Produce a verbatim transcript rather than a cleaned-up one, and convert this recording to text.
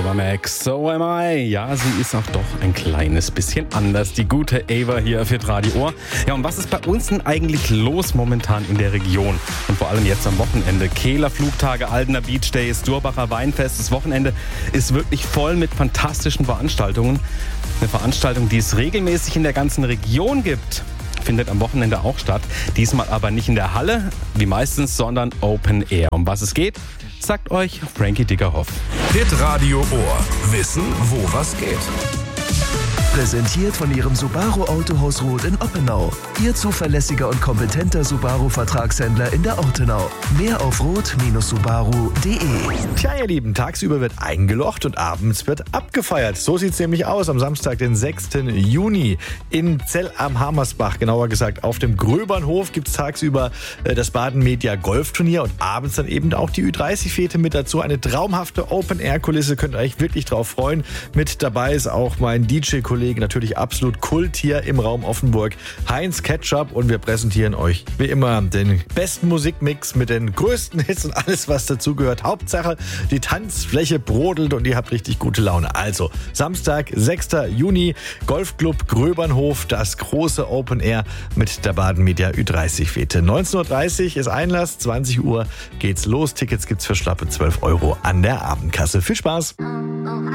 Ava Max, So Am I. Ja, sie ist auch doch ein kleines bisschen anders, die gute Ava hier für Radio Ohr. Ja, und was ist bei uns denn eigentlich los momentan in der Region? Und vor allem jetzt am Wochenende. Kehler Flugtage, Aldener Beach Days, Durbacher Weinfest. Das Wochenende ist wirklich voll mit fantastischen Veranstaltungen. Eine Veranstaltung, die es regelmäßig in der ganzen Region gibt, findet am Wochenende auch statt. Diesmal aber nicht in der Halle, wie meistens, sondern Open Air. Um was es geht, sagt euch Frankie Diggerhoff. Hit Radio Ohr. Wissen, wo was geht. Präsentiert von Ihrem Subaru Autohaus Roth in Oppenau. Ihr zuverlässiger und kompetenter Subaru-Vertragshändler in der Ortenau. Mehr auf roth Bindestrich subaru punkt de. Tja, ihr Lieben, tagsüber wird eingelocht und abends wird abgefeiert. So sieht's nämlich aus am Samstag, den sechsten Juni in Zell am Hammersbach. Genauer gesagt, auf dem Gröbernhof gibt's tagsüber äh, das Baden-Media Golfturnier und abends dann eben auch die Ü dreißig Fete mit dazu. Eine traumhafte Open-Air-Kulisse, könnt ihr euch wirklich drauf freuen. Mit dabei ist auch mein D J-Kollege, natürlich absolut Kult hier im Raum Offenburg, Heinz Ketchup, und wir präsentieren euch wie immer den besten Musikmix mit den größten Hits und alles, was dazugehört. Hauptsache, die Tanzfläche brodelt und ihr habt richtig gute Laune. Also, Samstag, sechsten Juni, Golfclub Gröbernhof, das große Open Air mit der Baden-Media Ü dreißig Fete. neunzehn Uhr dreißig ist Einlass, zwanzig Uhr geht's los. Tickets gibt's für schlappe zwölf Euro an der Abendkasse. Viel Spaß!